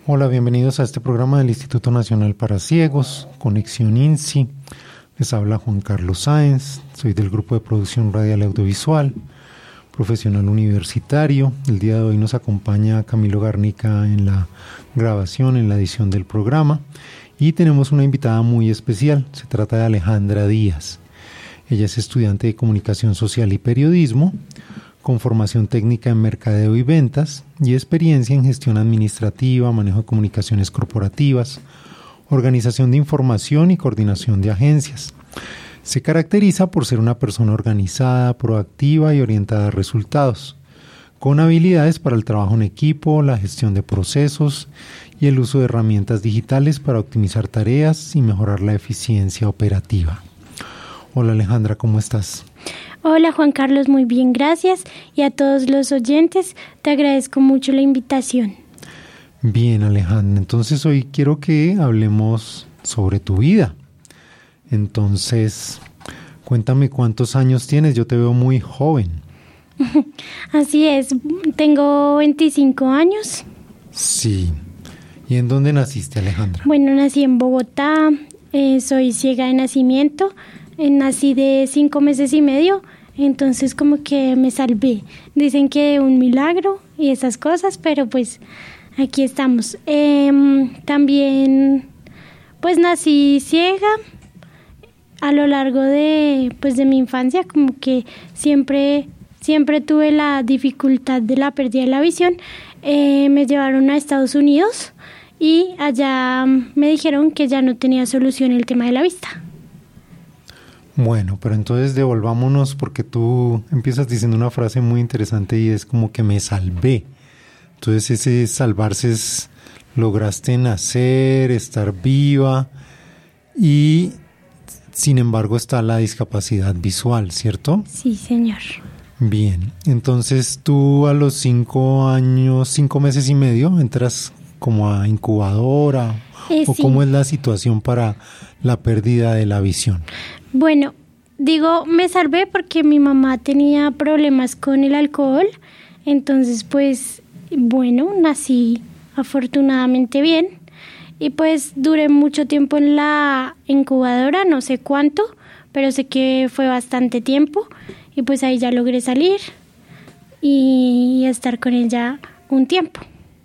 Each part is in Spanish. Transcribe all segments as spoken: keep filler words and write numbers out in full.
Hola, bienvenidos a este programa del Instituto Nacional para Ciegos, Conexión INSI. Les habla Juan Carlos Sáenz, soy del Grupo de Producción Radial y Audiovisual, profesional universitario. El día de hoy nos acompaña Camilo Garnica en la grabación, en la edición del programa, y tenemos una invitada muy especial. Se trata de Alejandra Díaz. Ella es estudiante de Comunicación Social y Periodismo, con formación técnica en mercadeo y ventas y experiencia en gestión administrativa, manejo de comunicaciones corporativas, organización de información y coordinación de agencias. Se caracteriza por ser una persona organizada, proactiva y orientada a resultados, con habilidades para el trabajo en equipo, la gestión de procesos y el uso de herramientas digitales para optimizar tareas y mejorar la eficiencia operativa. Hola Alejandra, ¿cómo estás? Hola Juan Carlos, muy bien, gracias. Y a todos los oyentes, te agradezco mucho la invitación. Bien, Alejandra, entonces hoy quiero que hablemos sobre tu vida. Entonces, cuéntame cuántos años tienes, yo te veo muy joven. Así es, tengo veinticinco años. Sí. ¿Y en dónde naciste, Alejandra? Bueno, nací en Bogotá, eh, soy ciega de nacimiento, eh, nací de cinco meses y medio, entonces como que me salvé. Dicen que un milagro y esas cosas, pero pues aquí estamos. Eh, también pues nací ciega. A lo largo de pues de mi infancia, como que siempre siempre tuve la dificultad de la pérdida de la visión. Eh, me llevaron a Estados Unidos y allá me dijeron que ya no tenía solución el tema de la vista. Bueno, pero entonces devolvámonos, porque tú empiezas diciendo una frase muy interesante y es como que me salvé. Entonces ese salvarse es, lograste nacer, estar viva y sin embargo está la discapacidad visual, ¿cierto? Sí, señor. Bien, entonces tú a los cinco años, cinco meses y medio entras como a incubadora eh, o sí. ¿Cómo es la situación para la pérdida de la visión? Bueno, digo, me salvé porque mi mamá tenía problemas con el alcohol, entonces pues bueno, nací afortunadamente bien y pues duré mucho tiempo en la incubadora, no sé cuánto, pero sé que fue bastante tiempo y pues ahí ya logré salir y estar con ella un tiempo.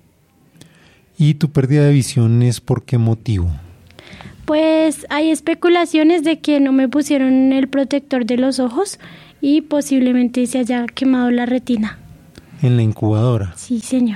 ¿Y tu pérdida de visión es por qué motivo? Pues hay especulaciones de que no me pusieron el protector de los ojos y posiblemente se haya quemado la retina. ¿En la incubadora? Sí, señor.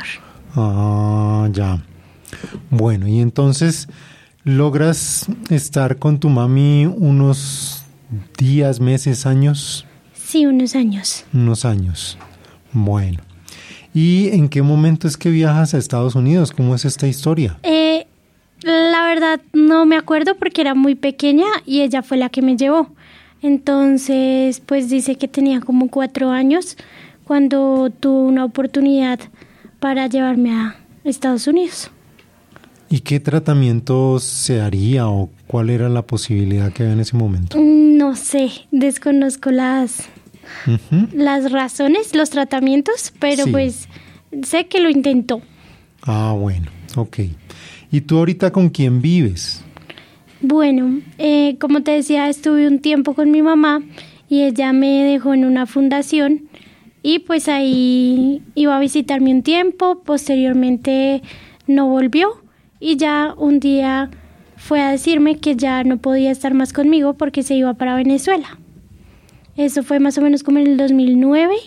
Ah, ya. Bueno, y entonces logras estar con tu mami unos días, meses, años. Sí, unos años. Unos años. Bueno. ¿Y en qué momento es que viajas a Estados Unidos? ¿Cómo es esta historia? Eh, la verdad no me acuerdo porque era muy pequeña y ella fue la que me llevó. Entonces, pues dice que tenía como cuatro años cuando tuvo una oportunidad para llevarme a Estados Unidos. ¿Y qué tratamiento se haría o cuál era la posibilidad que había en ese momento? No sé, desconozco las, uh-huh. las razones, los tratamientos, pero sí. Pues sé que lo intentó. Ah, bueno, ok. ¿Y tú ahorita con quién vives? Bueno, eh, como te decía, estuve un tiempo con mi mamá y ella me dejó en una fundación y pues ahí iba a visitarme un tiempo, posteriormente no volvió. Y ya un día fue a decirme que ya no podía estar más conmigo porque se iba para Venezuela. Eso fue más o menos como en el dos mil nueve.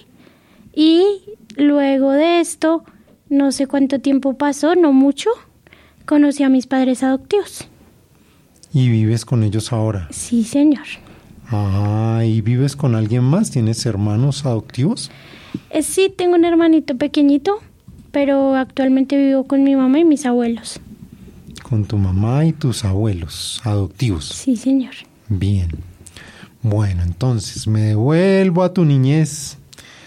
Y luego de esto, no sé cuánto tiempo pasó, no mucho, conocí a mis padres adoptivos. ¿Y vives con ellos ahora? Sí, señor. Ah, ¿y vives con alguien más? ¿Tienes hermanos adoptivos? Eh, sí, tengo un hermanito pequeñito, pero actualmente vivo con mi mamá y mis abuelos. Con tu mamá y tus abuelos adoptivos. Sí, señor. Bien. Bueno, entonces me devuelvo a tu niñez.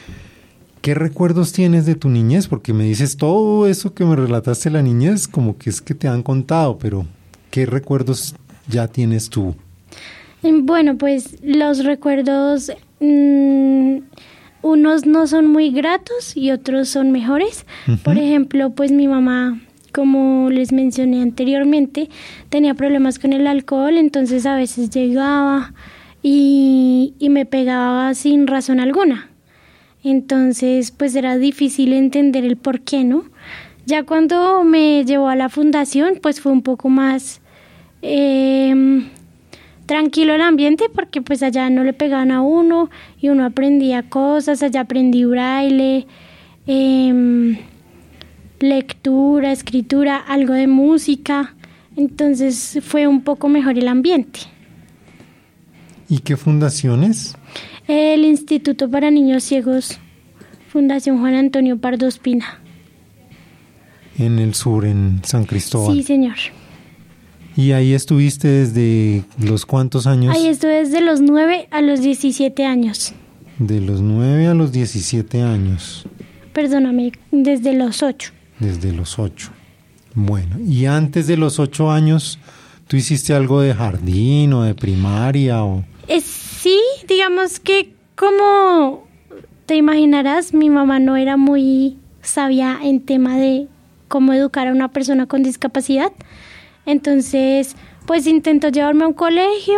¿Qué recuerdos tienes de tu niñez? Porque me dices todo eso que me relataste de la niñez, como que es que te han contado, pero ¿qué recuerdos ya tienes tú? Bueno, pues los recuerdos, mmm, unos no son muy gratos y otros son mejores. Uh-huh. Por ejemplo, pues mi mamá como les mencioné anteriormente, tenía problemas con el alcohol, entonces a veces llegaba y, y me pegaba sin razón alguna. Entonces, pues era difícil entender el por qué, ¿no? Ya cuando me llevó a la fundación, pues fue un poco más eh, tranquilo el ambiente, porque pues allá no le pegaban a uno y uno aprendía cosas. Allá aprendí braille, eh, lectura, escritura, algo de música. Entonces fue un poco mejor el ambiente. ¿Y qué fundaciones? El Instituto para Niños Ciegos, Fundación Juan Antonio Pardo Ospina. En el sur, en San Cristóbal. Sí, señor. ¿Y ahí estuviste desde los cuántos años? Ahí estuve desde los nueve a los diecisiete años. De los nueve a los diecisiete años. Perdóname, desde los ocho. Desde los ocho. Bueno, y antes de los ocho años, ¿tú hiciste algo de jardín o de primaria? O... Eh, sí, digamos que como te imaginarás, mi mamá no era muy sabia en tema de cómo educar a una persona con discapacidad. Entonces, pues intentó llevarme a un colegio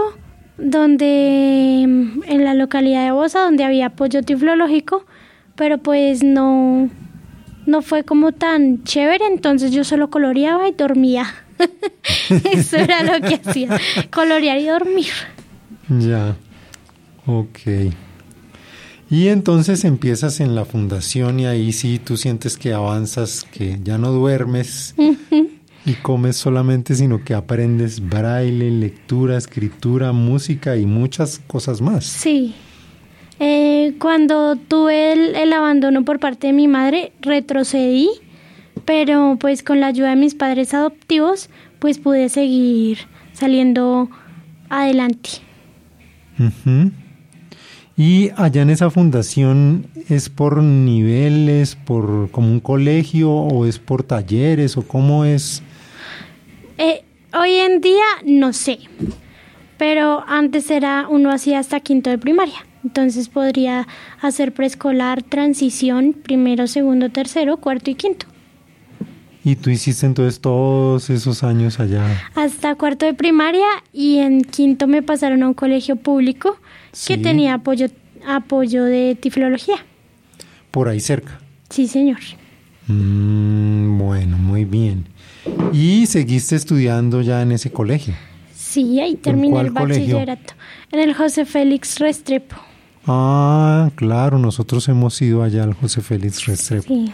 donde en la localidad de Bosa, donde había apoyo tiflológico, pero pues no, no fue como tan chévere, entonces yo solo coloreaba y dormía. Eso era lo que hacía, colorear y dormir. Ya, ok. Y entonces empiezas en la fundación y ahí sí tú sientes que avanzas, que ya no duermes uh-huh. y comes solamente, sino que aprendes braille, lectura, escritura, música y muchas cosas más. Sí. Eh, cuando tuve el, el abandono por parte de mi madre, retrocedí, pero pues con la ayuda de mis padres adoptivos, pues pude seguir saliendo adelante. Uh-huh. Y allá en esa fundación, ¿es por niveles, por como un colegio o es por talleres o cómo es? Eh, hoy en día no sé, pero antes era uno hacía hasta quinto de primaria, entonces podría hacer preescolar, transición, primero, segundo, tercero, cuarto y quinto. ¿Y tú hiciste entonces todos esos años allá? Hasta cuarto de primaria y en quinto me pasaron a un colegio público que sí. tenía apoyo, apoyo de tiflología. ¿Por ahí cerca? Sí, señor. Mm, bueno, muy bien. ¿Y seguiste estudiando ya en ese colegio? Sí, ahí terminé el bachillerato. En el José Félix Restrepo. Ah, claro, nosotros hemos ido allá al José Félix Restrepo. Sí.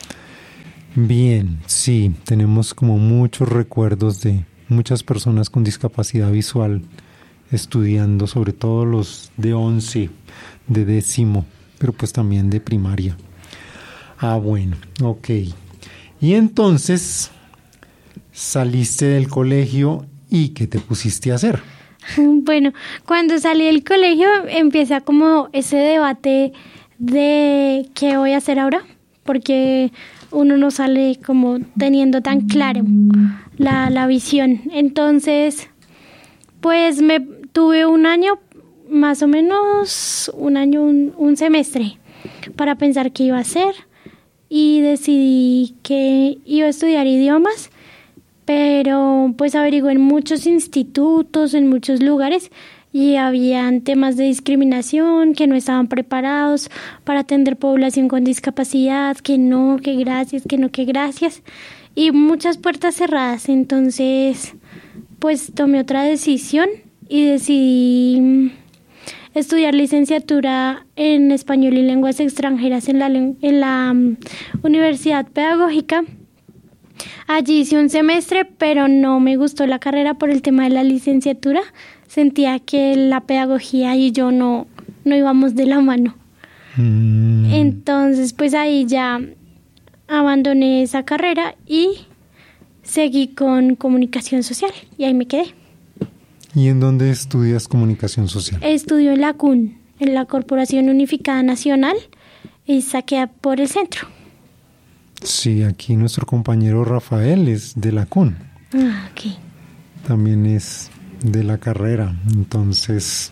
Bien, sí, tenemos como muchos recuerdos de muchas personas con discapacidad visual estudiando, sobre todo los de once, de décimo, pero pues también de primaria. Ah, bueno, ok. Y entonces saliste del colegio y ¿qué te pusiste a hacer? Bueno, cuando salí del colegio empieza como ese debate de qué voy a hacer ahora, porque uno no sale como teniendo tan claro la, la visión. Entonces, pues me tuve un año, más o menos un año, un, un semestre, para pensar qué iba a hacer y decidí que iba a estudiar idiomas, pero pues averigué en muchos institutos, en muchos lugares, y habían temas de discriminación, que no estaban preparados para atender población con discapacidad, que no, que gracias, que no, que gracias, y muchas puertas cerradas. Entonces, pues tomé otra decisión y decidí estudiar licenciatura en español y lenguas extranjeras en la, en la um, Universidad Pedagógica. Allí hice un semestre, pero no me gustó la carrera por el tema de la licenciatura. Sentía que la pedagogía y yo no, no íbamos de la mano. Mm. Entonces, pues ahí ya abandoné esa carrera y seguí con comunicación social y ahí me quedé. ¿Y en dónde estudias comunicación social? Estudio en la C U N, en la Corporación Unificada Nacional, y saqué por el centro. Sí, aquí nuestro compañero Rafael es de la C U N. Ah, ok. También es de la carrera, entonces...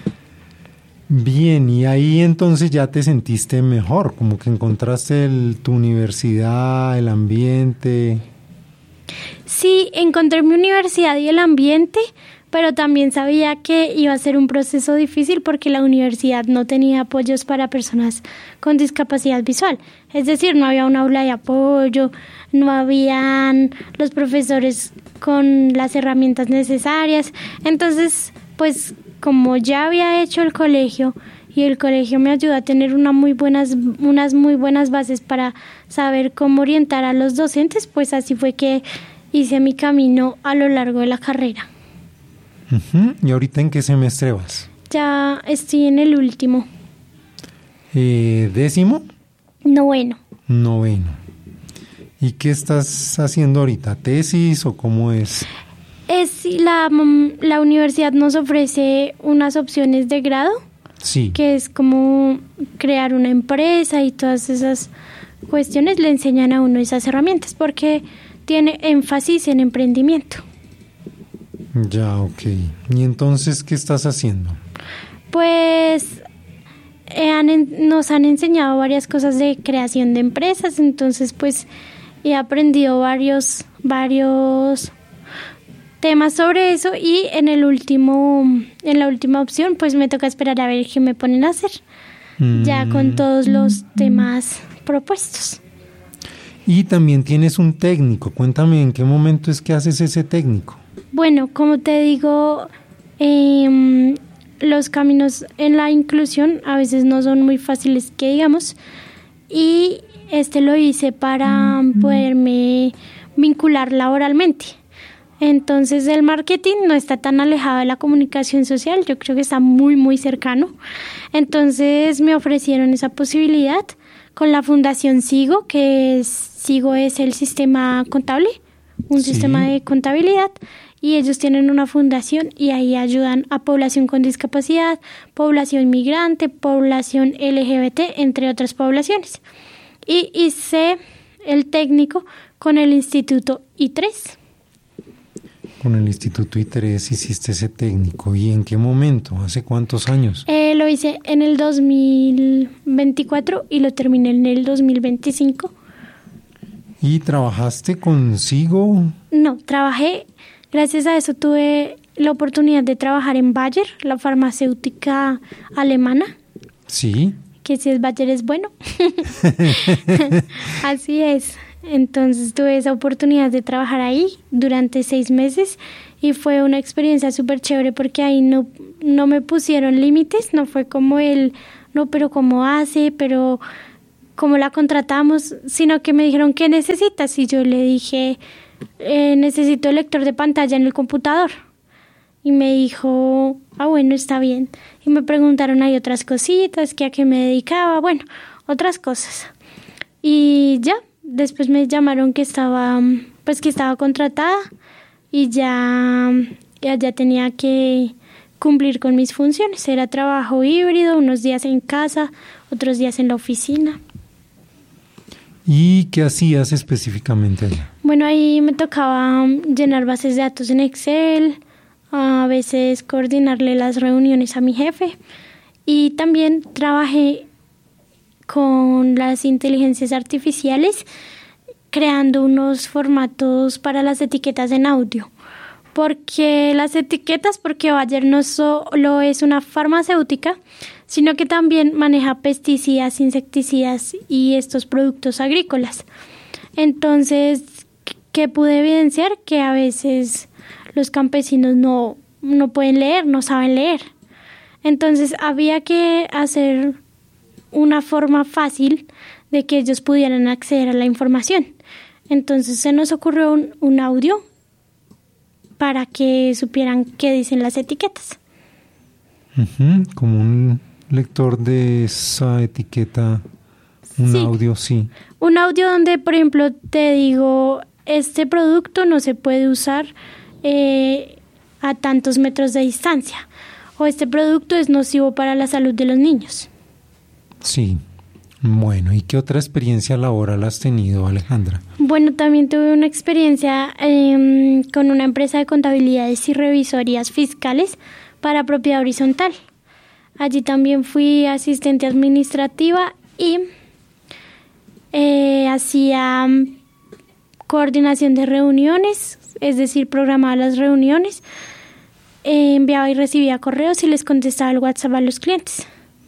Bien, y ahí entonces ya te sentiste mejor, como que encontraste el, tu universidad, el ambiente. Sí, encontré mi universidad y el ambiente, pero también sabía que iba a ser un proceso difícil porque la universidad no tenía apoyos para personas con discapacidad visual. Es decir, no había un aula de apoyo, no habían los profesores con las herramientas necesarias. Entonces, pues como ya había hecho el colegio y el colegio me ayudó a tener una muy buenas, unas muy buenas bases para saber cómo orientar a los docentes, pues así fue que hice mi camino a lo largo de la carrera. Uh-huh. ¿Y ahorita en qué semestre vas? Ya estoy en el último. Eh, ¿Décimo? Noveno. Noveno. ¿Y qué estás haciendo ahorita? ¿Tesis o cómo es? Es la, la universidad nos ofrece unas opciones de grado. Sí. Que es como crear una empresa y todas esas cuestiones le enseñan a uno esas herramientas porque tiene énfasis en emprendimiento. Ya, ok. ¿Y entonces qué estás haciendo? Pues eh, han en, nos han enseñado varias cosas de creación de empresas, entonces pues he aprendido varios, varios temas sobre eso y en el último, en la última opción pues me toca esperar a ver qué me ponen a hacer, mm. ya con todos los temas propuestos. Y también tienes un técnico, cuéntame en qué momento es que haces ese técnico. Bueno, como te digo, eh, los caminos en la inclusión a veces no son muy fáciles que digamos y este lo hice para poderme vincular laboralmente. Entonces el marketing no está tan alejado de la comunicación social, yo creo que está muy muy cercano. Entonces me ofrecieron esa posibilidad con la Fundación Sigo, que es, Sigo es el sistema contable, un sí. sistema de contabilidad. Y ellos tienen una fundación y ahí ayudan a población con discapacidad, población migrante, población L G B T, entre otras poblaciones. Y hice el técnico con el Instituto I tres. Con el Instituto I tres hiciste ese técnico. ¿Y en qué momento? ¿Hace cuántos años? Eh, lo hice en el dos mil veinticuatro y lo terminé en el dos mil veinticinco. ¿Y trabajaste consigo? No, trabajé... Gracias a eso tuve la oportunidad de trabajar en Bayer, la farmacéutica alemana. Sí. Que si es Bayer es bueno. Así es. Entonces tuve esa oportunidad de trabajar ahí durante seis meses y fue una experiencia súper chévere porque ahí no, no me pusieron límites, no fue como el, no, pero cómo hace, pero cómo la contratamos, sino que me dijeron, ¿qué necesitas? Y yo le dije... Eh, necesito el lector de pantalla en el computador y me dijo, ah bueno, está bien, y me preguntaron ahí otras cositas, que a qué me dedicaba, bueno, otras cosas y ya, después me llamaron que estaba pues que estaba contratada y ya, ya, ya tenía que cumplir con mis funciones, era trabajo híbrido, unos días en casa, otros días en la oficina. ¿Y qué hacías específicamente allá? Bueno, ahí me tocaba llenar bases de datos en Excel, a veces coordinarle las reuniones a mi jefe y también trabajé con las inteligencias artificiales creando unos formatos para las etiquetas en audio. Porque las etiquetas, porque Bayer no solo es una farmacéutica, sino que también maneja pesticidas, insecticidas y estos productos agrícolas. Entonces, ¿qué pude evidenciar? Que a veces los campesinos no, no pueden leer, no saben leer. Entonces, había que hacer una forma fácil de que ellos pudieran acceder a la información. Entonces, se nos ocurrió un, un audio para que supieran qué dicen las etiquetas. Uh-huh, como un lector de esa etiqueta, un sí. audio, sí. Un audio donde, por ejemplo, te digo, este producto no se puede usar eh, a tantos metros de distancia, o este producto es nocivo para la salud de los niños. Sí. Bueno, ¿y qué otra experiencia laboral has tenido, Alejandra? Bueno, también tuve una experiencia eh, con una empresa de contabilidades y revisorías fiscales para propiedad horizontal. Allí también fui asistente administrativa y eh, hacía coordinación de reuniones, es decir, programaba las reuniones, eh, enviaba y recibía correos y les contestaba el WhatsApp a los clientes.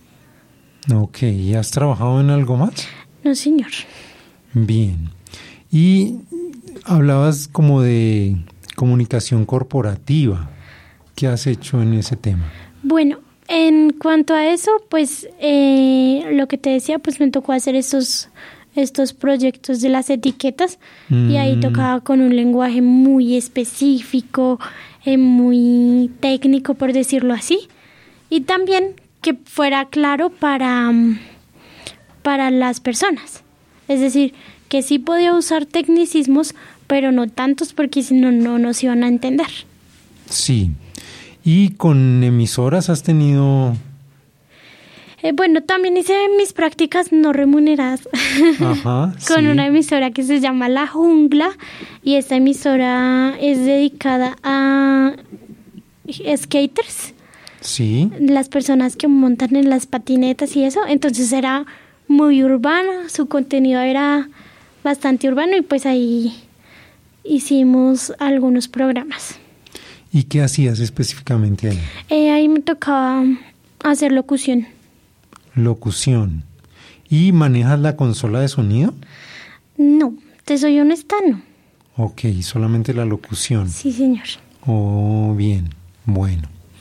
Ok, ¿y has trabajado en algo más? No, señor. Bien. Y hablabas como de comunicación corporativa. ¿Qué has hecho en ese tema? Bueno, en cuanto a eso, pues eh, lo que te decía, pues me tocó hacer estos, estos proyectos de las etiquetas mm. y ahí tocaba con un lenguaje muy específico, eh, muy técnico, por decirlo así, y también que fuera claro para, para las personas. Es decir, que sí podía usar tecnicismos, pero no tantos porque si no, no nos iban a entender. Sí. ¿Y con emisoras has tenido...? Eh, bueno, también hice mis prácticas no remuneradas. Ajá, con sí. una emisora que se llama La Jungla, y esta emisora es dedicada a skaters. Sí. Las personas que montan en las patinetas y eso. Entonces era muy urbana, su contenido era bastante urbano y pues ahí hicimos algunos programas. ¿Y qué hacías específicamente ahí? Eh, ahí me tocaba hacer locución. Locución. ¿Y manejas la consola de sonido? No, te soy honesta, no. Ok, solamente la locución. Sí, señor. Oh, bien, bueno.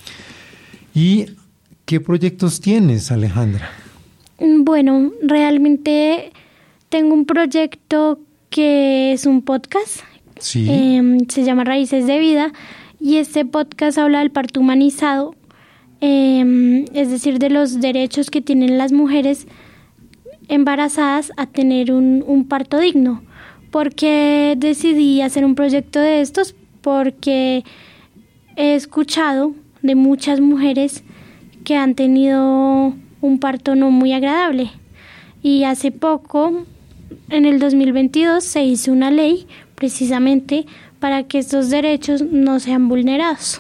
¿Y qué proyectos tienes, Alejandra? Bueno, realmente tengo un proyecto que es un podcast. Sí. Eh, se llama Raíces de Vida y este podcast habla del parto humanizado, eh, es decir, de los derechos que tienen las mujeres embarazadas a tener un, un parto digno. ¿Por qué decidí hacer un proyecto de estos? Porque he escuchado de muchas mujeres que han tenido un parto no muy agradable. Y hace poco, en el dos mil veintidós, se hizo una ley precisamente para que estos derechos no sean vulnerados.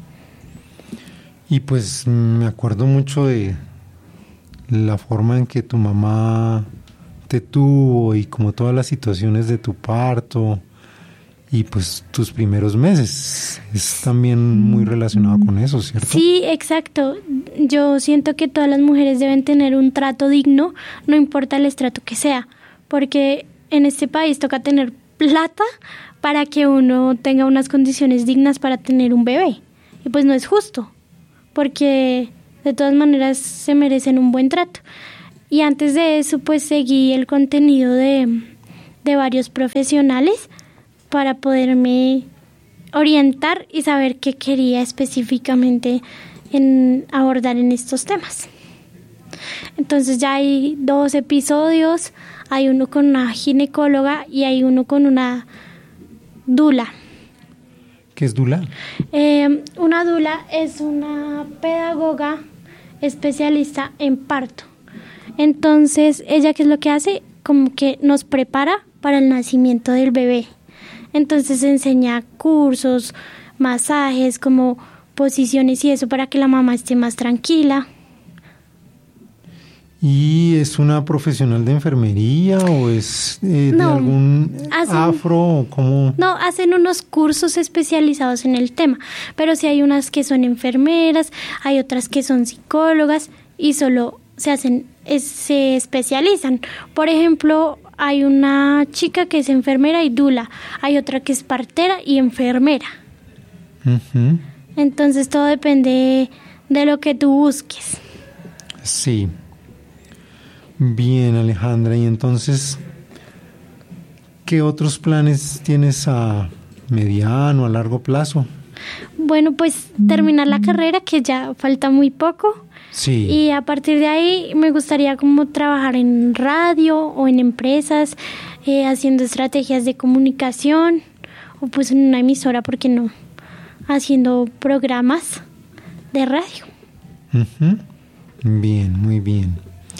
Y pues me acuerdo mucho de la forma en que tu mamá te tuvo y como todas las situaciones de tu parto y pues tus primeros meses. Es también muy relacionado con eso, ¿cierto? Sí, exacto. Yo siento que todas las mujeres deben tener un trato digno, no importa el estrato que sea, porque en este país toca tener plata para que uno tenga unas condiciones dignas para tener un bebé. Y pues no es justo, porque de todas maneras se merecen un buen trato. Y antes de eso, pues seguí el contenido de, de varios profesionales para poderme orientar y saber qué quería específicamente en abordar en estos temas. Entonces ya hay dos episodios, hay uno con una ginecóloga y hay uno con una dula. ¿Qué es dula? Eh, una dula es una pedagoga especialista en parto. Entonces, ella, ¿qué es lo que hace? Como que nos prepara para el nacimiento del bebé. Entonces enseña cursos, masajes, como posiciones y eso para que la mamá esté más tranquila. ¿Y es una profesional de enfermería o es eh, no, de algún hacen, afro o cómo? No, hacen unos cursos especializados en el tema, pero sí hay unas que son enfermeras, hay otras que son psicólogas y solo se hacen, es, se especializan. Por ejemplo, hay una chica que es enfermera y dula, hay otra que es partera y enfermera. Uh-huh. Entonces todo depende de lo que tú busques. Sí. Bien, Alejandra, y entonces, ¿qué otros planes tienes a mediano, a largo plazo? Bueno, pues terminar la carrera, que ya falta muy poco. Sí. Y a partir de ahí me gustaría como trabajar en radio o en empresas, eh, haciendo estrategias de comunicación, o pues en una emisora, ¿por qué no? Haciendo programas de radio. Uh-huh. Bien, muy bien.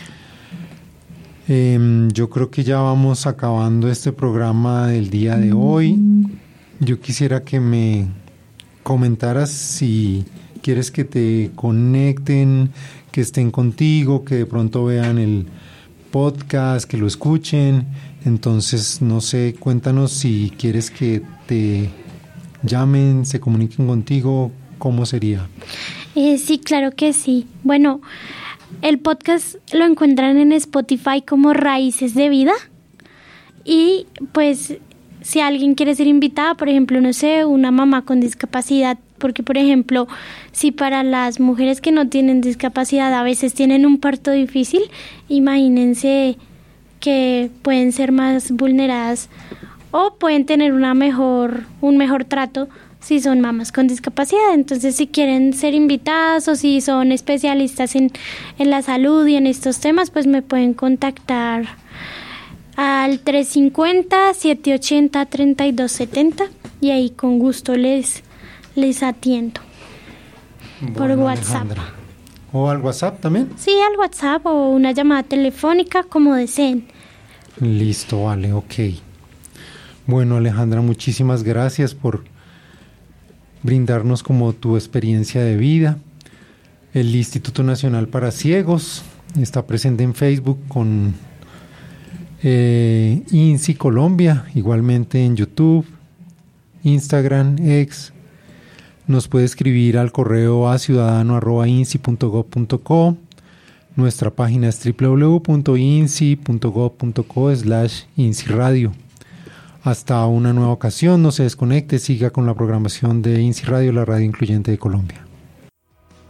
Eh, yo creo que ya vamos acabando este programa del día de hoy. Yo quisiera que me comentaras si quieres que te conecten, que estén contigo, que de pronto vean el podcast, que lo escuchen. Entonces, no sé, cuéntanos si quieres que te llamen, se comuniquen contigo, ¿cómo sería? Eh, sí, claro que sí. Bueno, el podcast lo encuentran en Spotify como Raíces de Vida. Y pues si alguien quiere ser invitada, por ejemplo, no sé, una mamá con discapacidad, porque por ejemplo, si para las mujeres que no tienen discapacidad a veces tienen un parto difícil, imagínense que pueden ser más vulneradas o pueden tener una mejor, un mejor trato si son mamás con discapacidad. Entonces, si quieren ser invitadas o si son especialistas en, en la salud y en estos temas, pues me pueden contactar al tres cinco cero, siete ocho cero, tres dos siete cero y ahí con gusto les, les atiendo. Bueno, por WhatsApp. Alejandra. ¿O al WhatsApp también? Sí, al WhatsApp o una llamada telefónica, como deseen. Listo, vale, ok. Bueno, Alejandra, muchísimas gracias por brindarnos como tu experiencia de vida. El Instituto Nacional para Ciegos está presente en Facebook con eh, INSI Colombia, igualmente en YouTube, Instagram, X. Nos puede escribir al correo a ciudadano arroba insi punto gob punto co. Nuestra página es doble u doble u doble u punto insi punto gob punto co slash insi radio. Hasta una nueva ocasión, no se desconecte, siga con la programación de INSI Radio, la radio incluyente de Colombia.